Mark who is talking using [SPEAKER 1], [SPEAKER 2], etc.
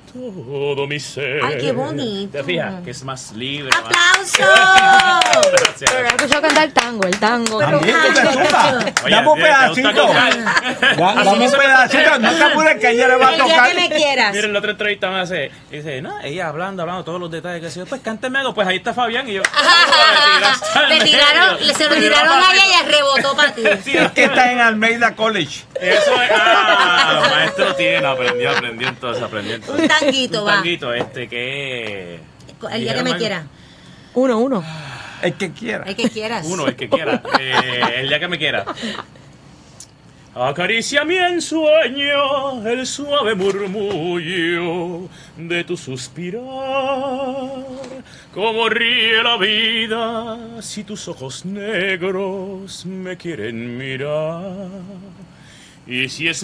[SPEAKER 1] todo mi ser.
[SPEAKER 2] Ay, qué bonito.
[SPEAKER 1] ¿Te fijas? Que es más libre.
[SPEAKER 2] ¡Aplauso!
[SPEAKER 1] Gracias.
[SPEAKER 3] Pero no he escuchado cantar el tango.
[SPEAKER 4] También que te zumba.
[SPEAKER 1] Oye,
[SPEAKER 4] Dame un
[SPEAKER 1] ¿te gusta
[SPEAKER 4] pedacito.
[SPEAKER 1] tocar?
[SPEAKER 4] Dame un pedacito. No te apures que ella le va a
[SPEAKER 2] El día
[SPEAKER 4] tocar.
[SPEAKER 2] que me quieras.
[SPEAKER 1] Miren, la otra entrevista me hace, dice, no, ella hablando todos los detalles que se yo, pues cánteme algo, pues ahí está Fabián y yo.
[SPEAKER 2] Se lo tiraron a ella y ella rebotó para ti.
[SPEAKER 1] Sí,
[SPEAKER 4] Es que está en Almeida College.
[SPEAKER 1] eso es, maestro tiene, aprendió entonces.
[SPEAKER 2] Un tanguito,
[SPEAKER 1] Un
[SPEAKER 2] va.
[SPEAKER 1] tanguito que...
[SPEAKER 2] El día que me quiera.
[SPEAKER 3] Uno.
[SPEAKER 4] El que quiera.
[SPEAKER 2] El que quieras.
[SPEAKER 1] Uno, el que quiera. El día que me quiera. Acariciame en sueño el suave murmullo de tu suspirar. Como ríe la vida si tus ojos negros me quieren mirar. Y si es